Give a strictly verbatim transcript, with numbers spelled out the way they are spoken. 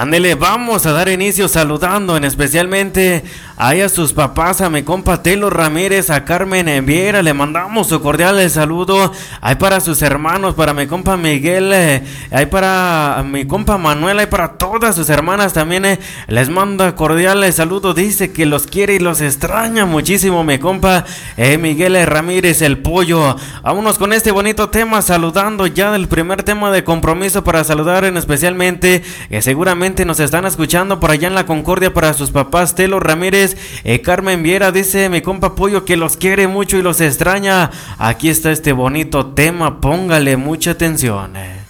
Ándele, vamos a dar inicio saludando en especialmente ahí a sus papás, a mi compa Telo Ramírez, a Carmen Viera, le mandamos su cordial saludo. Ahí para sus hermanos, para mi compa Miguel, eh, ahí para mi compa Manuel, ahí para todas sus hermanas también, eh, les manda cordial saludo. Dice que los quiere y los extraña muchísimo mi compa eh, Miguel Ramírez, el pollo. Vámonos con este bonito tema, saludando ya del primer tema de compromiso para saludar en especialmente que seguramente nos están escuchando por allá en la Concordia, para sus papás Telo Ramírez, eh, Carmen Viera. Dice mi compa Pollo que los quiere mucho y los extraña. Aquí está este bonito tema, póngale mucha atención.